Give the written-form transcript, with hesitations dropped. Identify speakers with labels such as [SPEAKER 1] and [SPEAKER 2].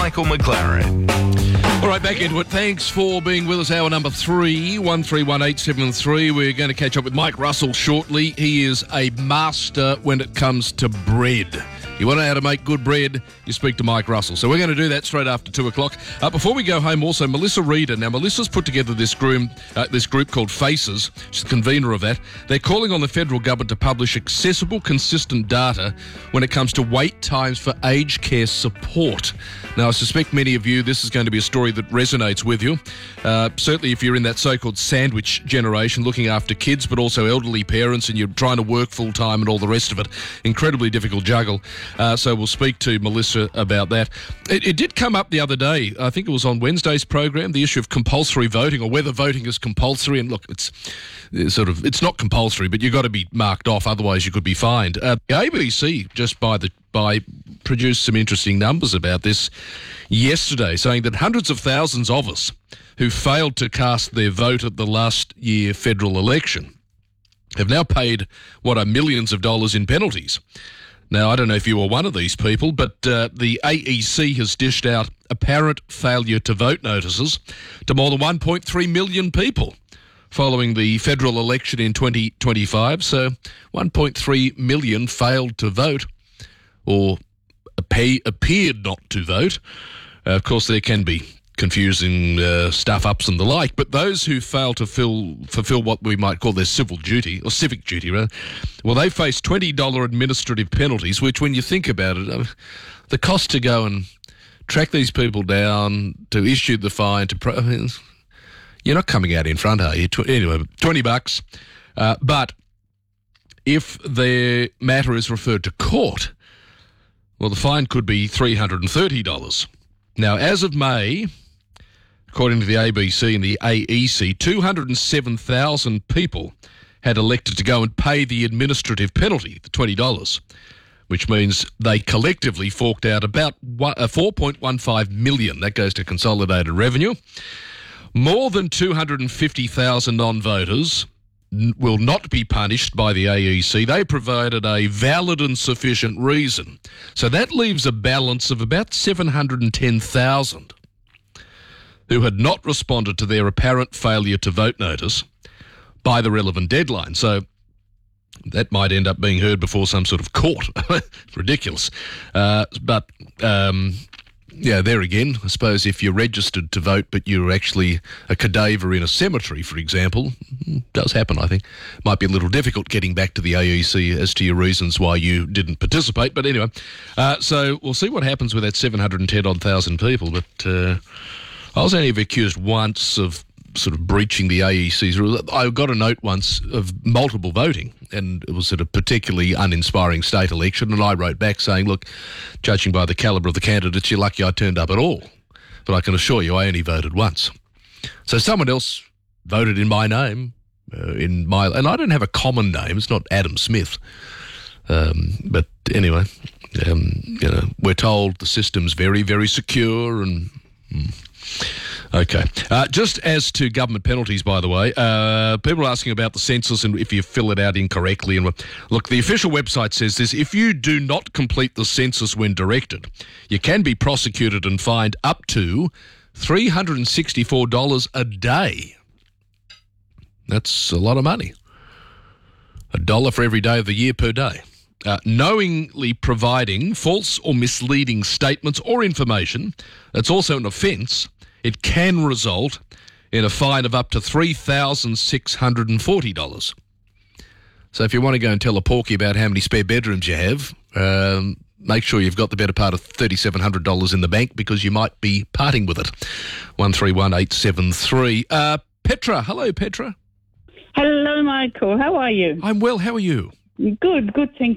[SPEAKER 1] Michael McLaren.
[SPEAKER 2] All right, back into it. Thanks for being with us. Hour number 3, 131873. We're going to catch up with Mike Russell shortly. He is a master when it comes to bread. You want to know how to make good bread, you speak to Mike Russell. So we're going to do that straight after 2 o'clock. Before we go home, also, Melissa Reader. Now, Melissa's put together this group called FACES. She's the convener of that. They're calling on the federal government to publish accessible, consistent data when it comes to wait times for aged care support. Now, I suspect many of you, this is going to be a story that resonates with you. Certainly if you're in that so-called sandwich generation, looking after kids, but also elderly parents, and you're trying to work full-time and all the rest of it. Incredibly difficult juggle. So we'll speak to Melissa about that. It did come up the other day, I think it was on Wednesday's program, the issue of compulsory voting, or whether voting is compulsory. And look, it's not compulsory, but you've got to be marked off, otherwise you could be fined. The ABC just produced some interesting numbers about this yesterday, saying that hundreds of thousands of us who failed to cast their vote at the last year federal election have now paid what are millions of dollars in penalties. Now, I don't know if you were one of these people, but the AEC has dished out apparent failure to vote notices to more than 1.3 million people following the federal election in 2025. So 1.3 million failed to vote or appeared not to vote. Of course, there can be confusing stuff-ups and the like, but those who fail to fulfill what we might call their civic duty, rather, well, they face $20 administrative penalties, which, when you think about it, the cost to go and track these people down, to issue the fine, you're not coming out in front, are you? Anyway, $20. But if their matter is referred to court, well, the fine could be $330. Now, as of May, according to the ABC and the AEC, 207,000 people had elected to go and pay the administrative penalty, the $20, which means they collectively forked out about $4.15 million. That goes to consolidated revenue. More than 250,000 non-voters will not be punished by the AEC. They provided a valid and sufficient reason. So that leaves a balance of about 710,000 who had not responded to their apparent failure to vote notice by the relevant deadline. So that might end up being heard before some sort of court. Ridiculous. Yeah, there again, I suppose if you're registered to vote but you're actually a cadaver in a cemetery, for example, does happen, I think. Might be a little difficult getting back to the AEC as to your reasons why you didn't participate. But anyway, so we'll see what happens with that 710,000 people. But I was only ever accused once of sort of breaching the AEC's rules. I got a note once of multiple voting, and it was at a particularly uninspiring state election, and I wrote back saying, look, judging by the calibre of the candidates, you're lucky I turned up at all. But I can assure you I only voted once. So someone else voted in my name, and I don't have a common name, it's not Adam Smith. But anyway, we're told the system's very, very secure and... Okay. Just as to government penalties, by the way, people are asking about the census and if you fill it out incorrectly. And look, the official website says this: if you do not complete the census when directed, you can be prosecuted and fined up to $364 a day. That's a lot of money. $1 for every day of the year per day. Knowingly providing false or misleading statements or information, that's also an offence. It can result in a fine of up to $3,640. So if you want to go and tell a porky about how many spare bedrooms you have, make sure you've got the better part of $3,700 in the bank, because you might be parting with it. 131873. Petra. Hello, Petra.
[SPEAKER 3] Hello, Michael. How are you?
[SPEAKER 2] I'm well. How are you?
[SPEAKER 3] Good, thank